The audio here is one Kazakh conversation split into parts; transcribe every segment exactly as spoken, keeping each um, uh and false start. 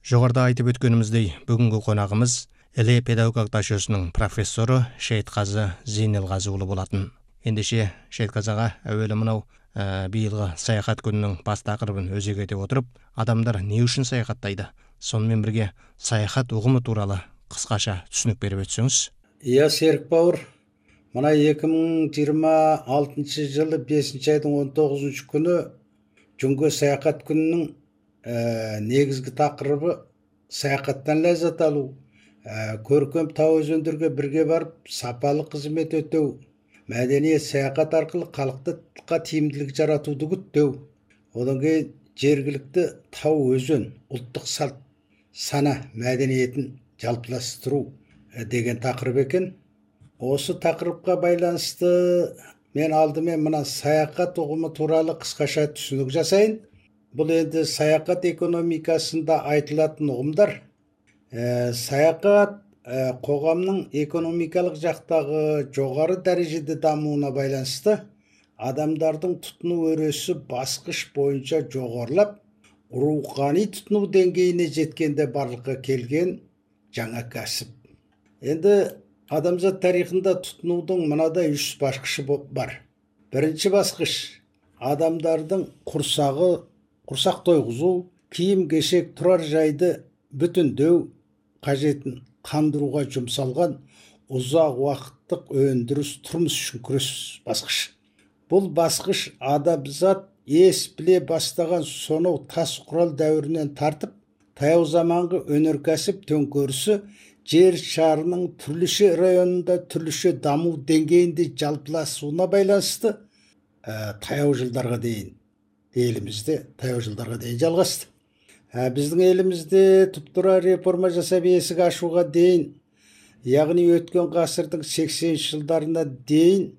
Жоғарыда айтып өткөніміздей, бүгінгі қонағымыз Іле педагогика жүйесінің профессоры Шейітқазы Зейнелғазыұлы болатын. Ендеше Шейітқазыға әуелі мынау ә, биылғы саяхат күнінің бас тақырыбын өзек ете отырып, адамдар не үшін саяхаттайды? Сонымен бірге саяхат ұғымы туралы қысқаша түсінік беріп өтсеңіз. Иә, Серік бауыр, мына екі мың жиырма алтыншы жылы бесінші айдың он тоғызыншы күні жүнге саяхат күнінің ә, негізгі тақырыбы саяхаттан ләззат алу, ә, көркем тау өзендерге бірге барып сапалы қызмет өтеу, мәдениет саяхат арқылы халыққа тиімділік жаратуды күттеу, одан кейін жергілікті тау өзен ұлттық салт сана мәдениетін жалпыластыру деген тақырып екен. Осы тақырыпқа байланысты мен алдымен мына саяхат ұғымы туралы қысқаша түсінік жасайын. Бұл енді саяхат экономикасында айтылатын ұғымдар. Ә, саяхат ә, қоғамның экономикалық жақтағы жоғары дәрежеде дамуына байланысты адамдардың тұтыну өресі басқыш бойынша жоғарылап, рухани тұтыну деңгейіне жеткенде барлыққа келген жаңа кәсіп. Енді адамзат тарихында тұтынудың мынадай үш басқышы бар. Бірінші басқыш адамдардың құрсағы, құрсақ тойғызу, киім кешек тұрар жайды бүтіндеу қажетін қандыруға жұмсалған ұзақ уақыттық өндіріс тұрмыс үшін күрес басқыш. Бұл басқыш адамзат ес біле бастаған сонау тас құрал дәуірінен тартып, таяу заманғы өнеркәсіп төңкерісі жер шарының түрліше районында түрліше даму деңгейінде жалпыласуына байланысты ә, таяу жылдарға дейін елімізде таяу жылдарға дейін жалғасты. Ә, біздің елімізде тұп-тура реформа жасап есік ашуға дейін, яғни өткен ғасырдың сексенінші жылдарына дейін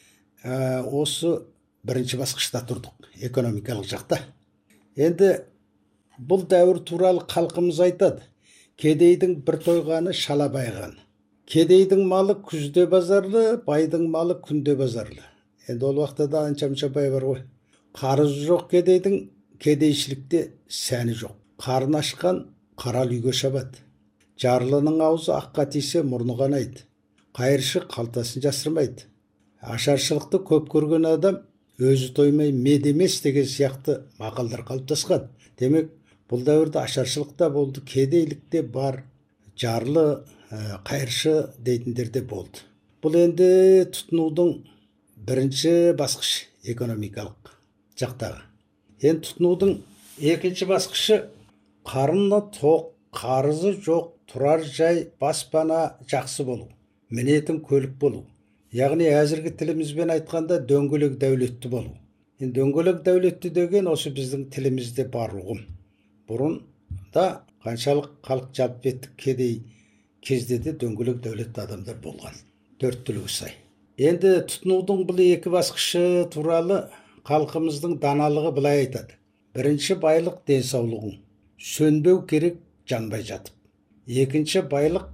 ә, осы бірінші басқышта тұрдық, экономикалық жақта. Енді бұл дәуір туралы халқымыз айтады. Кедейдің бір тойғаны шала байғаны. Кедейдің малы күзде базарлы, байдың малы күнде базарлы. Енді ол уақытта да анша-мұнша бай бар ғой. Қарызы жоқ кедейдің, кедейшілікте сәні жоқ. Қарын ашқан қарал үйге шабады. Жарлының аузы аққа тисе мұрны қанайды. Қайыршы қалтасын жасырмайды. Ашаршылықты көп көрген адам өзі тоймай мед емес деген сияқты мақалдар қалыптасқан. Демек, бұл дәуірде ашаршылық та болды, кедейлік те бар, жарлы, ә, қайыршы дейтіндер де болды. Бұл енді тұтынудың бірінші басқышы, экономикалық жақтағы. Енді тұтынудың екінші басқышы қарны тоқ, қарызы жоқ, тұрар жай, баспана жақсы болу, мінетін көлік болу. Яғни әзіргі тілімізбен айтқанда дөңгелек дәулетті болу. Енді дөңгелек дәулетті деген осы біздің тілімізде бар ұғым. Бұрын да қаншалық халық жалпы еттік кедей кезде де дөңгелек дәулетті адамдар болған. Төрт түлігі сай. Енді тұтынудың бұл екі басқышы туралы халқымыздың даналығы былай айтады. Бірінші байлық денсаулығың. Сөнбеу керек жанбай жатып. Екінші байлық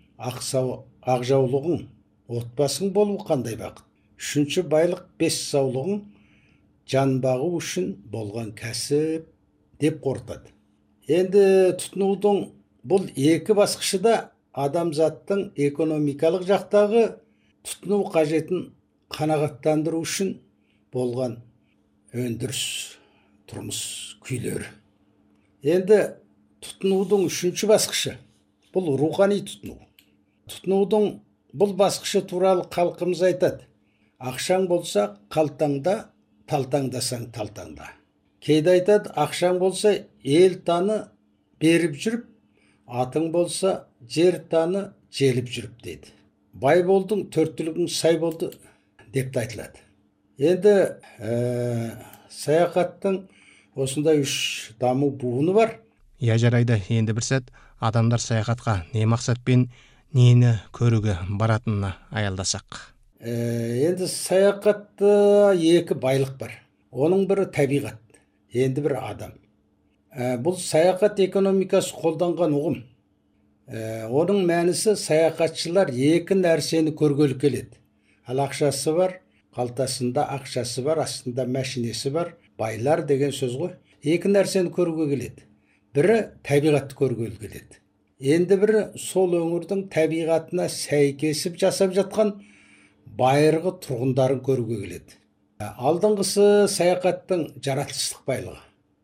ақжаулығың. Отбасың болу қандай бақыт. Үшінші байлық бес саулығың. Жан бағу үшін болған кәсіп деп қорытады. Енді тұтынудың бұл екі басқышы да адамзаттың экономикалық жақтағы тұтыну қажетін қанағаттандыру үшін болған өндіріс, тұрмыс күйлері. Енді тұтынудың үшінші басқышы бұл рухани тұтыну. Тұтынудың бұл басқышы туралы халқымыз айтады. Ақшаң болса қалтаңда, талтаңдасаң талтаңда. Кейде айтады, ақшаң болса ел таны беріп жүріп, атың болса жер таны желіп жүріп дейді. Бай болдың, төрттілігің сай болды деп те айтылады. Енді ә, саяхаттың осындай үш даму буыны бар. Я жарайды, енді бір сәт адамдар саяхатқа не мақсатпен нені көруге баратынына аялдасақ. Ә, енді саяхатта екі байлық бар. Оның бірі табиғат, енді бір адам. Ә, бұл саяхат экономикасы қолданған ұғым. Ә, оның мәнісі саяхатшылар екі нәрсені көргелі келеді. Ал ақшасы бар, қалтасында ақшасы бар, астында мәшинесі бар, байлар деген сөз ғой. Екі нәрсені көруге келеді. бірі табиғатты көргелі келеді. Енді бірі сол өңірдің табиғатына сәйкесіп жасап жатқан байырғы тұрғындарын көруге келеді. Алдыңғысы саяхаттың жаратылыстық байлығы,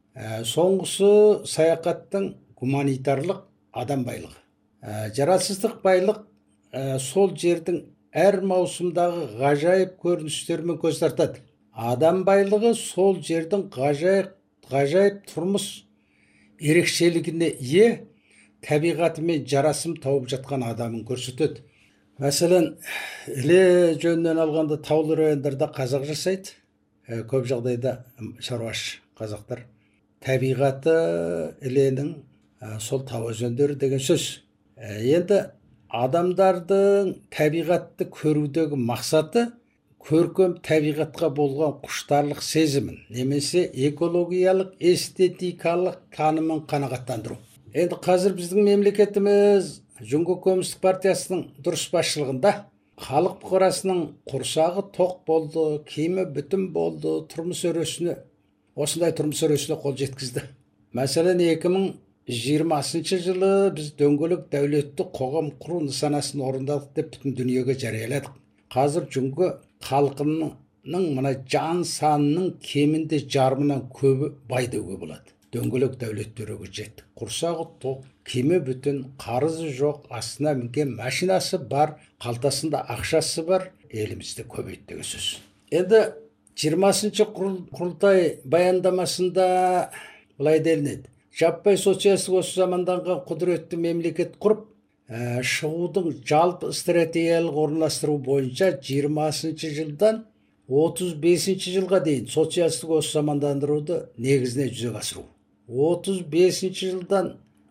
соңғысы саяхаттың гуманитарлық адам байлығы. Жаратылыстық байлық сол жердің әр маусымдағы ғажайып көріністерімен көз тартады. Адам байлығы сол жердің ғажайып, ғажайып тұрмыс ерекшелігіне ие, табиғатымен жарасым тауып жатқан адамын көрсетеді. Мәселен, іле жөнінен алғанда таулы райондарда қазақ жасайды. Көп жағдайда шаруаш қазақтар. Табиғаты іленің сол тау өзендері деген сөз. Енді адамдардың табиғатты көрудегі мақсаты көркем табиғатқа болған құштарлық сезімін, немесе экологиялық эстетикалық танымын қанағаттандыру. Енді қазір біздің мемлекетіміз Жүңгі Коммунистік партиясының дұрыс басшылығында халық бұқарасының құрсағы тоқ болды, киімі бүтін болды, тұрмыс өресіне, осындай тұрмыс өресіне қол жеткізді. Мәселен, екі мың жиырмасыншы жылы біз дөңгелек дәулетті қоғам құру нысанасын орындадық деп бүтін дүниеге жарияладық. Қазір Жүңгі халқының мына жан санының кемінде жарымынан көбі бай деуге болады. Дөңгелек дәулеттері жетті. Құрсағы тоқ, киімі бүтін, қарызы жоқ, астына мінген машинасы бар, қалтасында ақшасы бар, елімізде көбейді деген сөз. Енді жиырмасыншы құрылтай баяндамасында былай делінеді: жаппай социалистік осы заманданған құдіретті мемлекет құрып, шығудың жалпы стратегиялық орналастыру бойынша жиырмасыншы жылдан отыз бесінші жылға дейін социалистік осы замандандыруды негізіне жүзеге асыру. отыз бесінші жылдан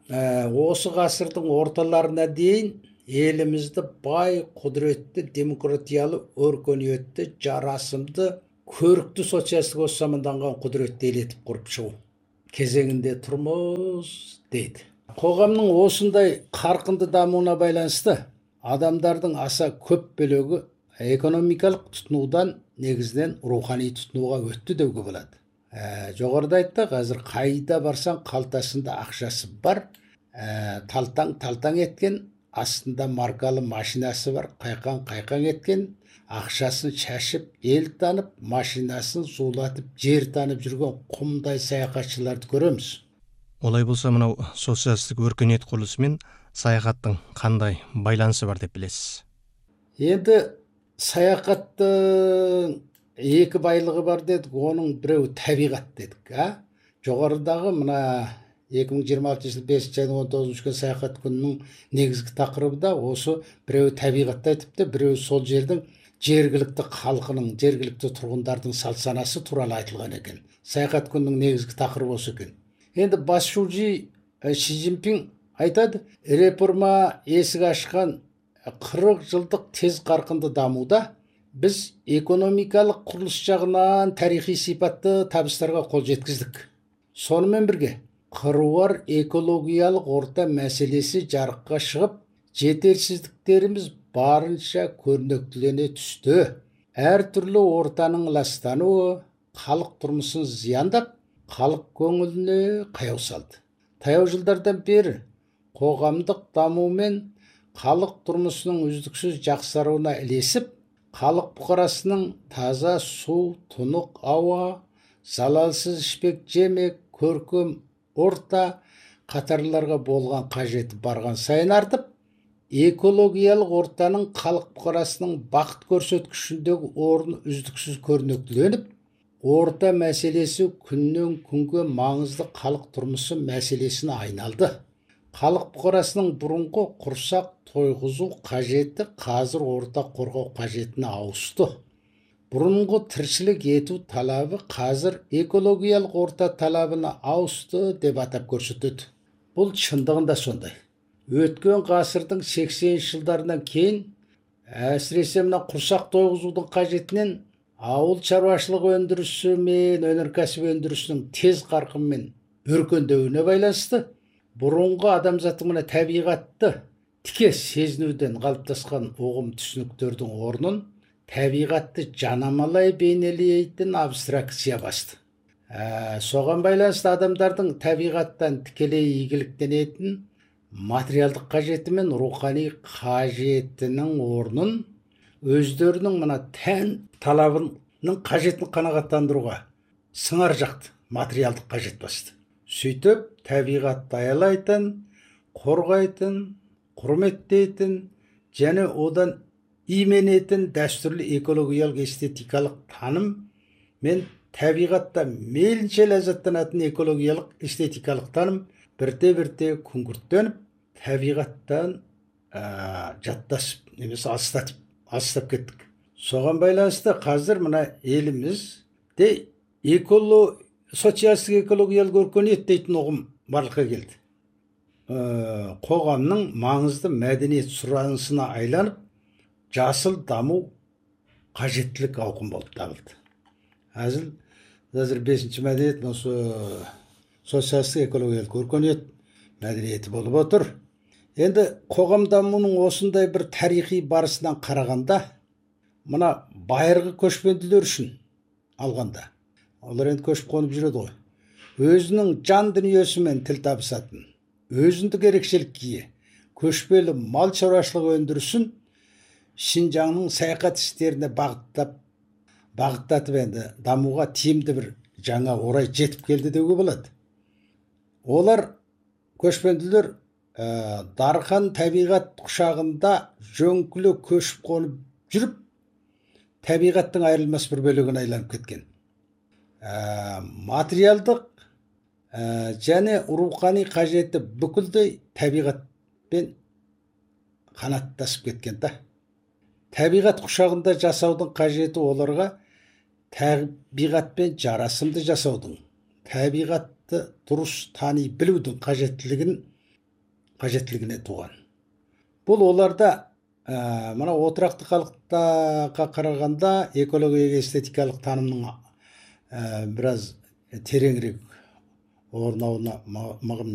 осы ғасырдың орталарына дейін елімізді бай, құдіретті, демократиялы, өркениетті, жарасымды, көрікті социалистік осы заманданған құдіретті ел етіп құрып шығу кезеңінде тұрмыз дейді. Қоғамның осындай қарқынды дамуына байланысты адамдардың аса көп бөлігі экономикалық тұтынудан негізінен рухани тұтынуға өтті деуге болады. Ә, жоғарыда айтты, қазір қайда барсаң қалтасында ақшасы бар, ә, талтаң талтаң еткен, астында маркалы машинасы бар, қайқан-қайқан еткен, ақшасын шашып, ел танып, машинасын зулатып, жер танып жүрген құмдай саяхатшыларды көреміз. Олай болса, мынау социалистік өркениет құрылысымен саяхаттың қандай байланысы бар деп білесіз? Енді саяхаттың екі байлығы бар дедік, оның біреуі табиғат дедік. Жоғарыдағы мына екі мың жиырма алтыншы жылы бесінші айдың он тоғызыншы күні саяхат күнінің негізгі тақырыбы да осы біреуі табиғатты айтыпты, біреуі сол жердің жергілікті халқының, жергілікті тұрғындардың салт санасы туралы айтылған екен. Саяхат күнінің негізгі тақырыбы осы екен. Енді басшысы Ши Цзиньпин айтады, реформа есік ашқан қырық жылдық тез қарқынды дамуда біз экономикалық құрылыс жағынан тарихи сипатты табыстарға қол жеткіздік. Сонымен бірге қыруар экологиялық орта мәселесі жарыққа шығып, жетерсіздіктеріміз барынша көрнектілене түсті. Әр түрлі ортаның ластануы халық тұрмысын зияндап, халық көңіліне қаяу салды. Таяу жылдардан бері қоғамдық даму мен халық тұрмысының үздіксіз жақсаруына ілесіп, халық бұқарасының таза су, тұнық ауа, залалсыз ішпек жемек, көркем орта қатарларға болған қажеті барған сайын артып, экологиялық ортаның халық бұқарасының бақыт көрсеткішіндегі орны үздіксіз көрнектіленіп, орта мәселесі күннен күнге маңызды халық тұрмысы мәселесіне айналды. Халық бұқарасының бұрынғы құрсақ тойғызу қажеті қазір орта қорғау қажетіне ауысты. Бұрынғы тіршілік ету талабы қазір экологиялық орта талабына ауысты деп атап көрсетеді. Бұл шындығында сондай. Өткен ғасырдың сексенінші жылдарынан кейін, әсіресе мына құрсақ тойғызудың қажетінен ауыл шаруашылық өндірісі мен өнеркәсіп өндірісінің тез қарқынмен өркендеуіне байланысты, бұрынғы адамзаттың мына табиғатты тіке сезінуден қалыптасқан ұғым түсініктердің орнын табиғатты жанамалай бейнелейтін абстракция басты. Ә, соған байланысты адамдардың табиғаттан тікелей игіліктенетін материалдық қажеті мен рухани қажетінің орнын өздерінің мына тән талабының қажетін қанағаттандыруға сыңар жақты материалдық қажет басты. Сөйтіп табиғатты аялайтын, қорғайтын, құрметтейтін және одан именетін дәстүрлі экологиялық эстетикалық таным мен табиғатта мейлінше ләззаттанатын экологиялық эстетикалық таным бірте-бірте күңгірттеніп, табиғаттан ә, жаттасып, немесе алыстатып, алыстап кеттік. Соған байланысты қазір мына елімізде эколо, социалистік экологиялық өркениет дейтін ұғым барлыққа келді. Ә, қоғамның маңызды мәдениет сұранысына айланып, жасыл даму қажеттілік ауқым болып табылды. Әзіл, қазір бесінші мәдениет осы социалистік экологиялық өркениет мәдениеті болып отыр. Енді қоғам дамуының осындай бір тарихи барысынан қарағанда, мына байырғы көшпенділер үшін алғанда, олар енді көшіп қонып жүреді ғой, өзінің жан дүниесімен тіл табысатын, өзіндік ерекшелікке ие көшпелі мал шаруашылығы өндірісін Шинжаңның саяхат істеріне бағыттап, бағыттатып енді дамуға тиімді бір жаңа орай жетіп келді деуге болады. Олар көшпенділер ә, дархан табиғат құшағында жөңкілі көшіп қонып жүріп, табиғаттың айырылмас бір бөлігіне айланып кеткен. Ә, материалдық ә, және рухани қажеті бүкілдей табиғатпен қанаттасып кеткен да. Табиғат құшағында жасаудың қажеті оларға табиғатпен жарасымды жасаудың, табиғатты дұрыс тани білудің қажеттілігін қажеттілігіне туған. Бұл оларда ә, мына отырақты халықтарға қарағанда экологиялық эстетикалық танымның ә, біраз тереңірек орнауына мығым